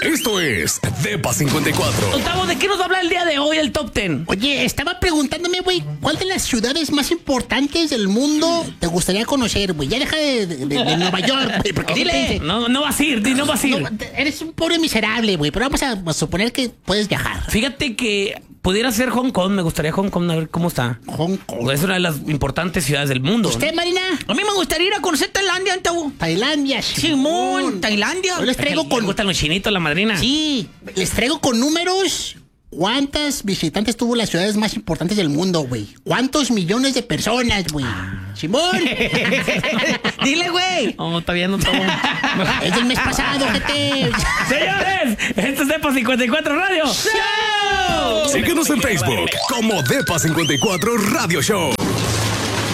Esto es Depa 54. Gustavo, ¿de qué nos va a hablar el día de hoy el Top 10? Oye, estaba preguntándome, güey, ¿cuál de las ciudades más importantes del mundo te gustaría conocer, güey? Ya deja de Nueva York, güey, porque Dile, no vas a ir, no vas a ir. No, eres un pobre miserable, güey, pero vamos a suponer que puedes viajar. Fíjate que pudiera ser Hong Kong, me gustaría Hong Kong, a ver cómo está. Hong Kong. Es una de las importantes ciudades del mundo. ¿Usted, Marina? A mí me gustaría ir a conocer Tailandia, Antau. Tailandia, Simón, Tailandia. Yo les traigo ¿Me con... gustan los chinitos, la madrina? Sí, les traigo con números. ¿Cuántas visitantes tuvo las ciudades más importantes del mundo, güey? ¿Cuántos millones de personas, güey? Simón. Dile, güey. No, todavía no tomo. Es del mes pasado, gente. Señores, esto es Depa 54 Radio. ¡Show! Síguenos en Facebook como Depa 54 Radio Show.